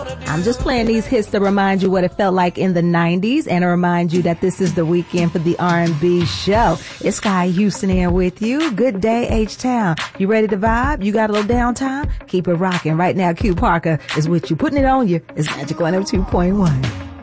I'm just playing these hits to remind you what it felt like in the 90s and to remind you that this is the weekend for the R&B show. It's Sky Houston here with you. Good day, H-Town. You ready to vibe? You got a little downtime? Keep it rocking. Right now, Q Parker is with you. Putting it on you is Magic 102.1.